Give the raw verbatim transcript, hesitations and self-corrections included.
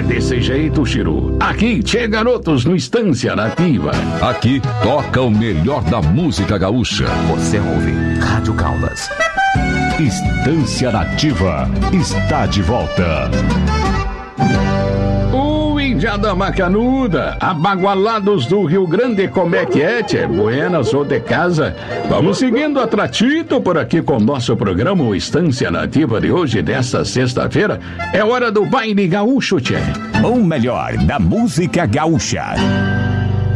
É desse jeito, Chiru. Aqui, Tchê Garotos no Estância Nativa. Aqui toca o melhor da música gaúcha. Você ouve Rádio Caldas. Estância Nativa está de volta. O Indiada Macanuda, abagualados do Rio Grande, como é que é, tchê? Buenas ou de casa? Vamos seguindo atratito por aqui com o nosso programa o Estância Nativa de hoje, desta sexta-feira. É hora do baile gaúcho, tchê. O melhor da música gaúcha.